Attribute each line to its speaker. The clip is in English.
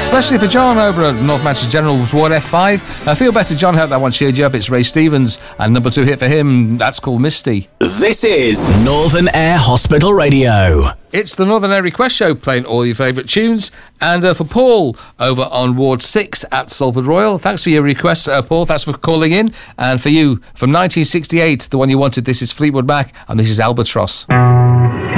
Speaker 1: Especially for John over at North Manchester General's Ward F5. Feel better, John. Hope that one cheered you up. It's Ray Stevens, and number 2 hit for him. That's called Misty.
Speaker 2: This is Northern Air Hospital Radio.
Speaker 1: It's the Northern Air Request Show, playing all your favourite tunes. And for Paul over on Ward 6 at Salford Royal, thanks for your request, Paul. Thanks for calling in. And for you, from 1968, the one you wanted, this is Fleetwood Mac, and this is Albatross.